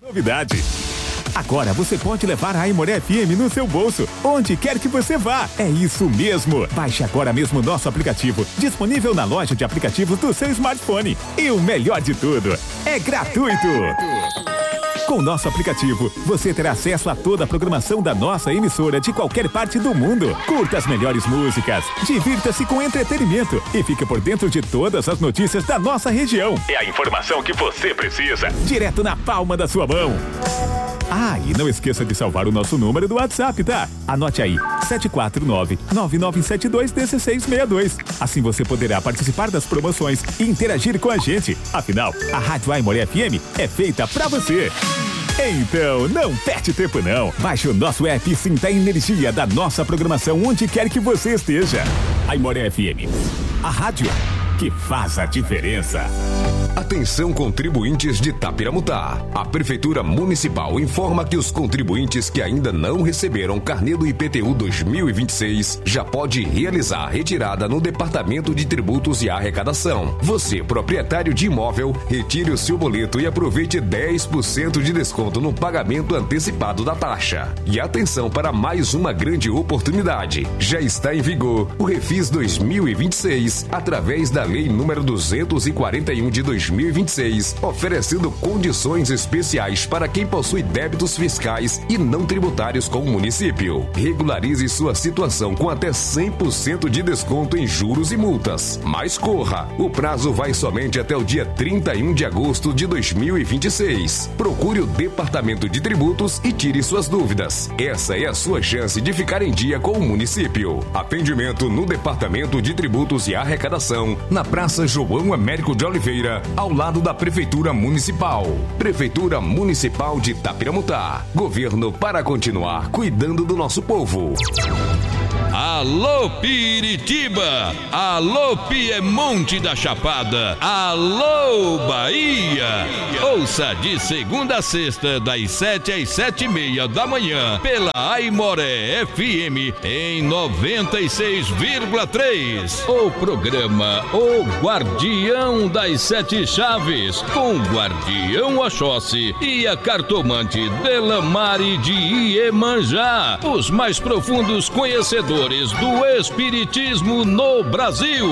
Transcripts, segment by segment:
Novidade. Agora você pode levar a Aimoré FM no seu bolso, onde quer que você vá. É isso mesmo. Baixe agora mesmo o nosso aplicativo, disponível na loja de aplicativos do seu smartphone. E o melhor de tudo, é gratuito. Com o nosso aplicativo, você terá acesso a toda a programação da nossa emissora de qualquer parte do mundo. Curta as melhores músicas, divirta-se com entretenimento e fique por dentro de todas as notícias da nossa região. É a informação que você precisa, direto na palma da sua mão. Ah, e não esqueça de salvar o nosso número do WhatsApp, tá? Anote aí, 749-9972-1662. Assim você poderá participar das promoções e interagir com a gente. Afinal, a Rádio Aimoré FM é feita pra você. Então, não perde tempo não. Baixe o nosso app e sinta a energia da nossa programação onde quer que você esteja. Aimoré FM, a rádio que faz a diferença. Atenção, contribuintes de Tapiramutá. A Prefeitura Municipal informa que os contribuintes que ainda não receberam carnê do IPTU 2026 já pode realizar a retirada no Departamento de Tributos e Arrecadação. Você, proprietário de imóvel, retire o seu boleto e aproveite 10% de desconto no pagamento antecipado da taxa. E atenção para mais uma grande oportunidade. Já está em vigor o Refis 2026, através da Lei número 241 de 2026, oferecendo condições especiais para quem possui débitos fiscais e não tributários com o município. Regularize sua situação com até 100% de desconto em juros e multas. Mas corra, o prazo vai somente até o dia 31 de agosto de 2026. Procure o Departamento de Tributos e tire suas dúvidas. Essa é a sua chance de ficar em dia com o município. Atendimento no Departamento de Tributos e Arrecadação, na Praça João Américo de Oliveira, ao lado da Prefeitura Municipal. Prefeitura Municipal de Tapiramutá. Governo para continuar cuidando do nosso povo. Alô Piritiba, alô Piemonte da Chapada, alô Bahia. Ouça de segunda a sexta, das 7 às 7:30 da manhã, pela Aimoré FM em 96,3. O programa O Guardião das Sete Chaves, com o Guardião Oxóssi e a cartomante Delamare de Iemanjá, os mais profundos conhecedores do Espiritismo no Brasil.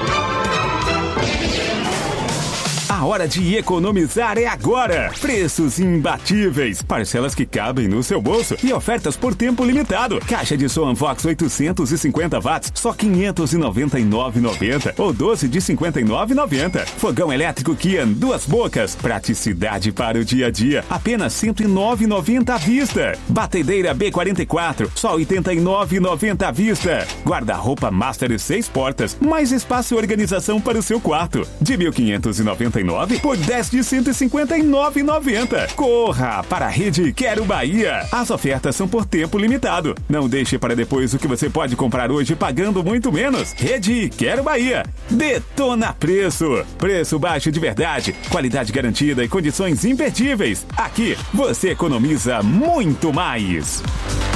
A hora de economizar é agora. Preços imbatíveis, parcelas que cabem no seu bolso e ofertas por tempo limitado. Caixa de som Vox 850 watts, só R$ 599,90 ou 12 de R$ 59,90. Fogão elétrico Kian, 2 bocas, praticidade para o dia a dia, apenas R$ 109,90 à vista. Batedeira B44, só R$ 89,90 à vista. Guarda-roupa Master 6 portas, mais espaço e organização para o seu quarto, de R$ 1.599 por 10 de R$ 159,90. Corra para a Rede Quero Bahia. As ofertas são por tempo limitado. Não deixe para depois o que você pode comprar hoje pagando muito menos. Rede Quero Bahia. Detona preço. Preço baixo de verdade, qualidade garantida e condições imperdíveis. Aqui você economiza muito mais.